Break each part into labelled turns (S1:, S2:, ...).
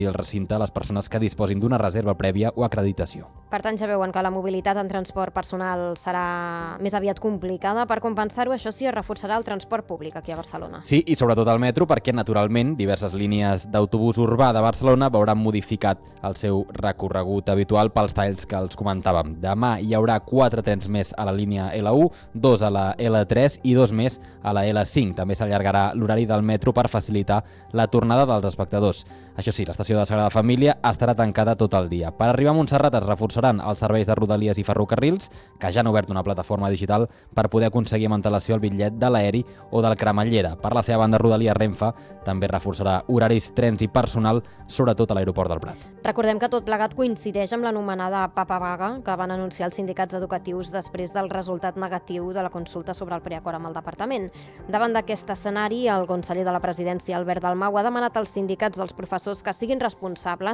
S1: el recinte a les persones que disposin d'una reserva prèvia o acreditació.
S2: Per tant, ja veuen que la mobilitat en transport personal serà més aviat complicada. Per compensar-ho, això sí, es reforçarà el transport públic aquí a Barcelona.
S1: Sí, i sobretot el metro, perquè naturalment diverses línies d'autobús urbà de Barcelona veuran modificat el seu recorregut habitual pels talls que els comentàvem. Demà hi haurà 4 trens més a la línia L1, 2 a la L3 i 2 més a la L5. També s'allargarà l'horari del metro per facilitar la tornada dels espectadors. Això sí, l'estació de Sagrada Família estarà tancada tot el dia. Per arribar a Montserrat es reforçaran els serveis de Rodalies i ferrocarrils, que ja han obert una plataforma digital per poder aconseguir amb antelació el bitllet de l'aeri o del cremallera. Per la seva banda, Rodalies Renfe també reforçarà horaris, trens i personal, sobretot a l'aeroport del Prat.
S2: Recordem que tot plegat coincideix amb l'anomenada papa vaga que van anunciar els sindicats educatius després del resultat negatiu de la consulta sobre el preacord amb el departament. Davant d'aquest escenari, el conseller de la presidència, Albert Dalmau, ha demanat als sindicats dels professors que siguin responsables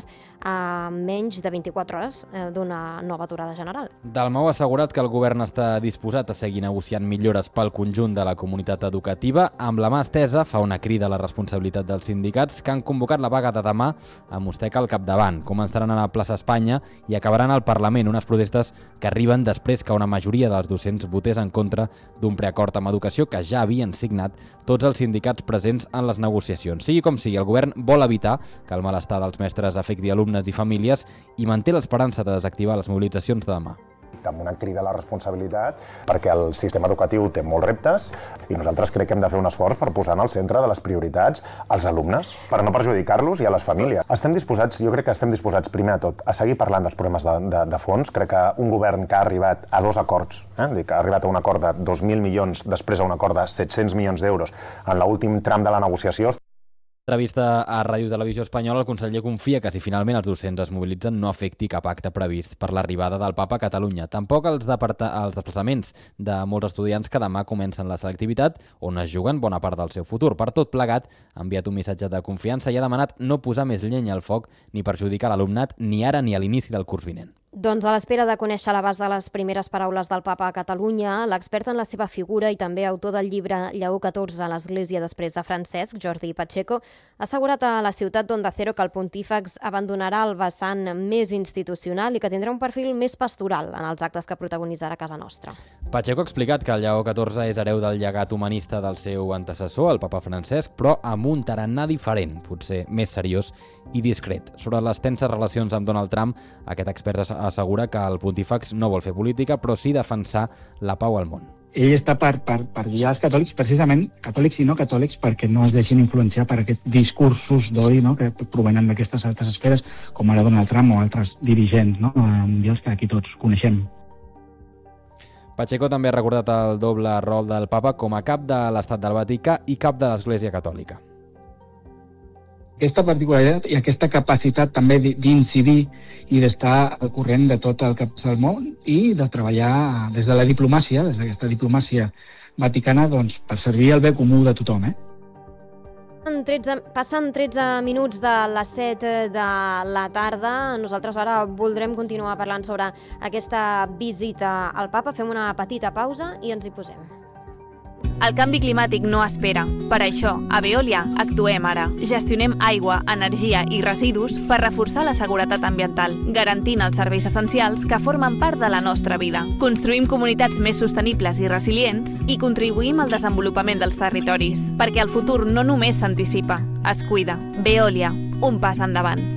S2: a menys de 24 hores d'una nova aturada general.
S1: Dalmau ha assegurat que el govern està disposat a seguir negociant millores pel conjunt de la comunitat educativa. Amb la mà estesa, fa una crida a la responsabilitat dels sindicats que han convocat la vaga de demà amb Usteca al capdavant. Començaran a la plaça Espanya i acabaran al Parlament, unes protestes que arriben després que una majoria dels docents votés en contra d'un preacord amb educació que ja havien signat tots els sindicats presents en les negociacions. Sigui com sigui, el govern vol evitar que el malestar dels mestres afecti alumnes i famílies i manté l'esperança de desactivar les mobilitzacions de demà.
S3: Amb una crida a la responsabilitat perquè el sistema educatiu té molts reptes i nosaltres crec que hem de fer un esforç per posar en el centre de les prioritats als alumnes, per no perjudicar-los i a les famílies. Jo crec que estem disposats, primer de tot, a seguir parlant dels problemes de fons. Crec que un govern que ha arribat a 2 acords, que ha arribat a un acord de 2.000 milions, després a un acord de 700 milions d'euros en l'últim tram de la negociació.
S1: En entrevista a Ràdio Televisió Espanyola, el conseller confia que si finalment els docents es mobilitzen no afecti cap acte previst per l'arribada del papa a Catalunya. Tampoc els desplaçaments de molts estudiants que demà comencen la selectivitat, on es juguen bona part del seu futur. Per tot plegat, ha enviat un missatge de confiança i ha demanat no posar més llenya al foc ni perjudicar l'alumnat ni ara ni a l'inici del curs vinent.
S2: Doncs a l'espera de conèixer l'abast de les primeres paraules del papa a Catalunya, l'expert en la seva figura i també autor del llibre Lleó XIV a l'Església després de Francesc, Jordi Pacheco, ha assegurat a la ciutat d'Onda Cero que el pontífex abandonarà el vessant més institucional i que tindrà un perfil més pastoral en els actes que protagonitzarà a casa nostra.
S1: Pacheco ha explicat que el Lleó XIV és hereu del llegat humanista del seu antecessor, el papa Francesc, però amb un tarannà diferent, potser més seriós i discret. Sobre les tenses relacions amb Donald Trump, aquest expert assegura que el pontífex no vol fer política, però sí defensar la pau al món.
S4: Ell està per guiar els catòlics, precisament catòlics i no catòlics, perquè no es deixin influenciar per aquests discursos d'odi, no?, que provenen d'aquestes altres esferes, com ara Donald Trump o altres dirigents, no?, mundials que aquí tots coneixem.
S1: Pacheco també ha recordat el doble rol del papa com a cap de l'Estat del Vaticà i cap de l'Església Catòlica.
S4: Aquesta particularitat i aquesta capacitat també d'incidir i d'estar al corrent de tot el que passa al món i de treballar des de la diplomàcia, des d'aquesta diplomàcia vaticana, doncs, per servir el bé comú de tothom.
S2: Passen 13 minuts de les 7 de la tarda. Nosaltres ara voldrem continuar parlant sobre aquesta visita al papa. Fem una petita pausa i ens hi posem.
S5: El canvi climàtic no espera. Per això, a Veolia actuem ara. Gestionem aigua, energia i residus per reforçar la seguretat ambiental, garantint els serveis essencials que formen part de la nostra vida. Construïm comunitats més sostenibles i resilients i contribuïm al desenvolupament dels territoris, perquè el futur no només s'anticipa, es cuida. Veolia, un pas endavant.